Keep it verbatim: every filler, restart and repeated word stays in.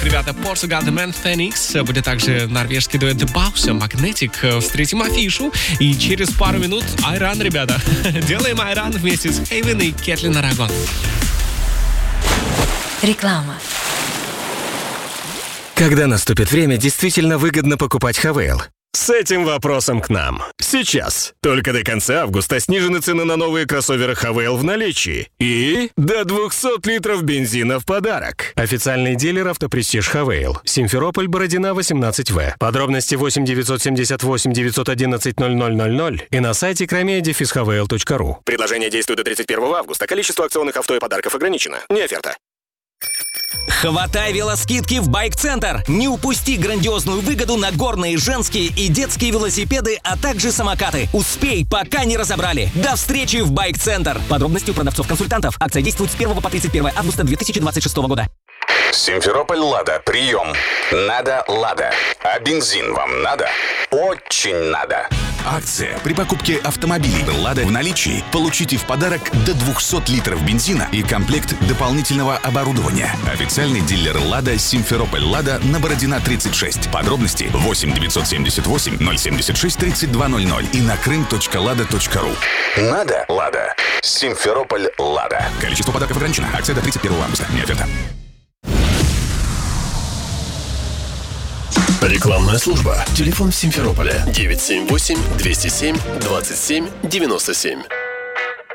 Ребята, Portugal The Man Phoenix, будет также норвежский дуэт The Bausa, Magnetic. Встретим афишу. И через пару минут Айран, ребята. Делаем Айран вместе с Хейвен и Кэтлин Арагон. Реклама. Когда наступит время, действительно выгодно покупать Хавейл? С этим вопросом к нам. Сейчас. Только до конца августа снижены цены на новые кроссоверы Хавейл в наличии. И до двухсот литров бензина в подарок. Официальный дилер автопрестиж Хавейл. Симферополь, Бородина, восемнадцать вэ. Подробности восемь девятьсот семьдесят восемь девятьсот одиннадцать ноль ноль ноль ноль и на сайте кромея дефис хавейл точка ру. Предложение действует до тридцать первого августа. Количество акционных авто и подарков ограничено. Не оферта. Хватай велоскидки в Байк-центр! Не упусти грандиозную выгоду на горные, женские и детские велосипеды, а также самокаты. Успей, пока не разобрали. До встречи в Байк-центр! Подробности у продавцов-консультантов. Акция действует с первого по тридцать первое августа две тысячи двадцать шестого года. Симферополь Лада, прием. Надо Лада. А бензин вам надо? Очень надо. Акция. При покупке автомобилей «Лада» в наличии получите в подарок до двухсот литров бензина и комплект дополнительного оборудования. Официальный дилер «Лада» Симферополь Лада на Бородина тридцать шесть. Подробности восемь девятьсот семьдесят восемь ноль семьдесят шесть тридцать два ноль ноль и на крым точка лада точка ру. Надо Лада. Симферополь Лада. Количество подарков ограничено. Акция до тридцать первого августа. Не оферта. Рекламная служба. Телефон Симферополя девять семь восемь двести семь двадцать семь девяносто семь.